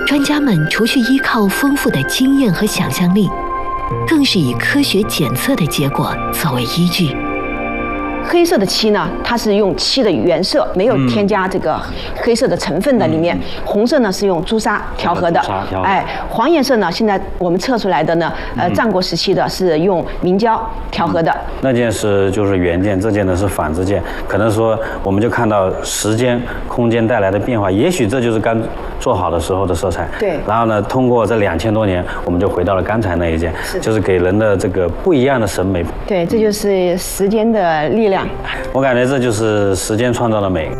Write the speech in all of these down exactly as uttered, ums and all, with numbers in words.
专家们除去依靠丰富的经验和想象力，更是以科学检测的结果作为依据。 黑色的漆呢，它是用漆的原色，没有添加这个黑色的成分在里面。嗯、红色呢是用朱砂调和的，哎，黄颜色呢，现在我们测出来的呢，呃，战国时期的是用明胶调和的。嗯、 那件是就是原件，这件呢是仿制件，可能说我们就看到时间、空间带来的变化，也许这就是刚做好的时候的色彩。 对。 然后呢，通过这两千多年，我们就回到了刚才那一件，是就是给人的这个不一样的审美。 对，这就是时间的力量。 我感觉这就是时间创造的美。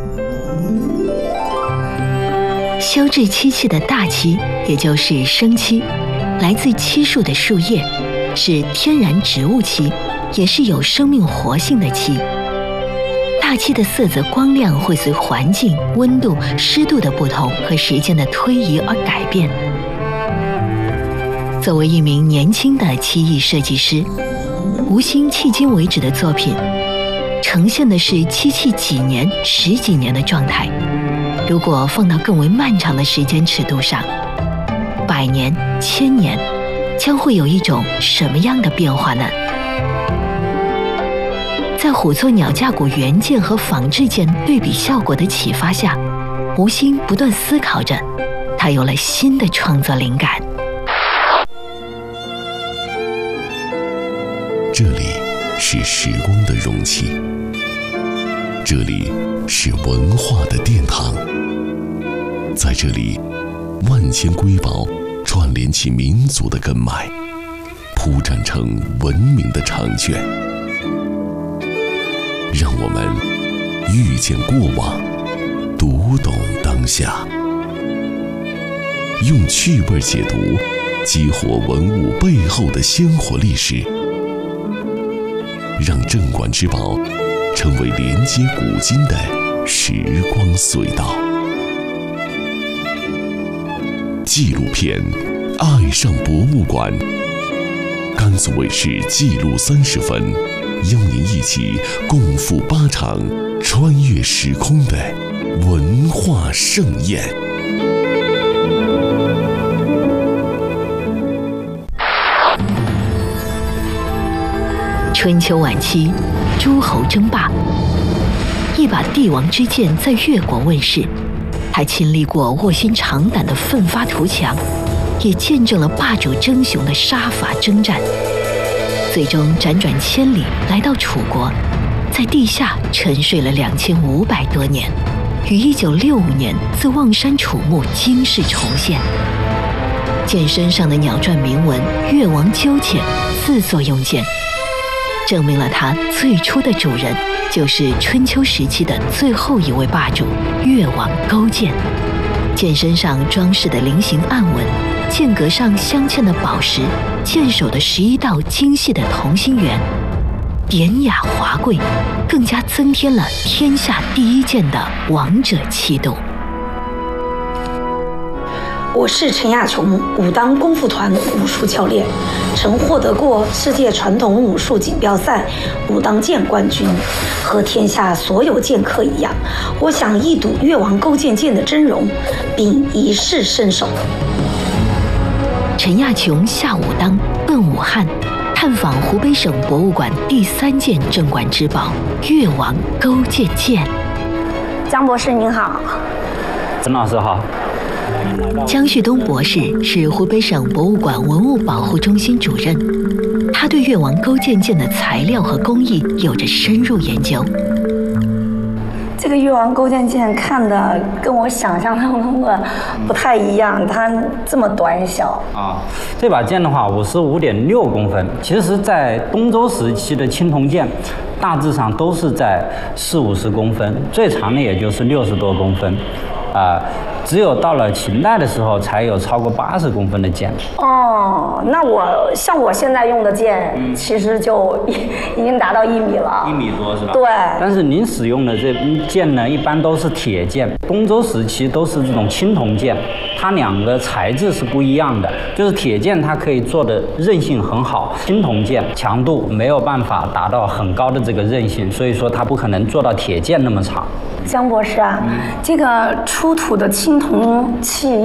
修制漆器的大漆，也就是生漆，来自漆树的树叶，是天然植物漆，也是有生命活性的漆。大漆的色泽光亮会随环境、温度、湿度的不同和时间的推移而改变。作为一名年轻的漆艺设计师，吴昕迄今为止的作品呈现的是漆器几年、十几年的状态。如果放到更为漫长的时间尺度上，百年、千年，将会有一种什么样的变化呢？在虎错鸟架骨原件和仿制件对比效果的启发下，吴昕不断思考着，他有了新的创作灵感。 这里是时光的容器，这里是文化的殿堂，在这里，万千瑰宝串联起民族的根脉，铺展成文明的长卷。让我们遇见过往，读懂当下，用趣味解读，激活文物背后的鲜活历史，让镇馆之宝成为连接古今的时光隧道。纪录片《爱上博物馆》，甘肃卫视纪录三十分，邀您一起共赴八场穿越时空的文化盛宴。 春秋晚期，诸侯争霸，一把帝王之剑在越国问世。他亲历过卧薪尝胆的奋发图强，也见证了霸主争雄的杀伐征战。最终辗转千里来到楚国，在地下沉睡了两千五百多年，于一九六五年自望山楚墓惊世重现。剑身上的鸟篆铭文“越王勾践”自作用剑，证明了他最初的主人就是春秋时期的最后一位霸主越王勾践。剑身上装饰的菱形暗纹，剑格上镶嵌的宝石，剑首的十一道精细的同心圆，典雅华贵，更加增添了天下第一剑的王者气度。 我是陈亚琼，武当功夫团武术教练，曾获得过世界传统武术锦标赛武当剑冠军。和天下所有剑客一样，我想一睹越王勾践剑的真容，并一试身手。 陈亚琼下武当，奔武汉，探访湖北省博物馆第三件镇馆之宝越王勾践剑。 江博士您好。 陈老师好。 江旭东博士是湖北省博物馆文物保护中心主任，他对越王勾践剑的材料和工艺有着深入研究。 这个越王勾践剑看的跟我想象当中的不太一样，它这么短小啊。这把剑的话，五十五点六公分，其实在东周时期的青铜剑，大致上都是在四五十公分，最长的也就是六十多公分，啊、呃。只有到了秦代的时候，才有超过八十公分的剑。 哦，那我像我现在用的剑，嗯、其实就已经达到一米了。 一米多是吧？ 对。 但是您使用的这剑呢，一般都是铁剑。东周时期都是这种青铜剑，它两个材质是不一样的。就是铁剑它可以做的韧性很好，青铜剑强度没有办法达到很高的这个韧性，所以说它不可能做到铁剑那么长。 江博士啊，嗯、这个出土的青铜器